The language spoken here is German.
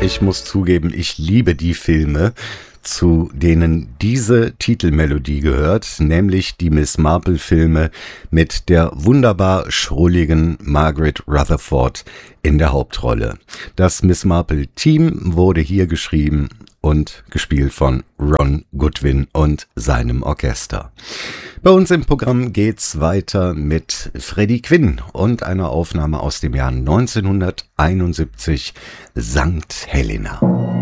ich muss zugeben, ich liebe die Filme, zu denen diese Titelmelodie gehört, nämlich die Miss Marple-Filme mit der wunderbar schrulligen Margaret Rutherford in der Hauptrolle. Das Miss Marple-Team wurde hier geschrieben und gespielt von Ron Goodwin und seinem Orchester. Bei uns im Programm geht's weiter mit Freddie Quinn und einer Aufnahme aus dem Jahr 1971, St. Helena.